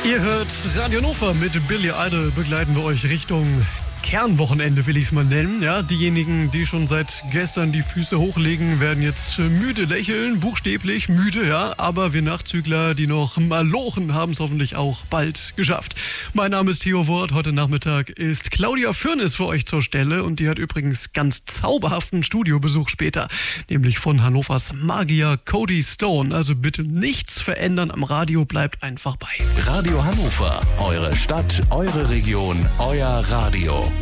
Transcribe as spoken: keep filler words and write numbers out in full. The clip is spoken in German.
Ihr hört Radio Hannover. Mit Billy Idol begleiten wir euch Richtung Kernwochenende, will ich es mal nennen. Ja, diejenigen, die schon seit gestern die Füße hochlegen, werden jetzt müde lächeln, buchstäblich müde, ja. Aber wir Nachzügler, die noch malochen, haben es hoffentlich auch bald geschafft. Mein Name ist Theo Wort. Heute Nachmittag ist Claudia Fürnes für euch zur Stelle und die hat übrigens ganz zauberhaften Studiobesuch später, nämlich von Hannovers Magier Cody Stone. Also bitte nichts verändern am Radio, bleibt einfach bei. Radio Hannover, eure Stadt, eure Region, euer Radio.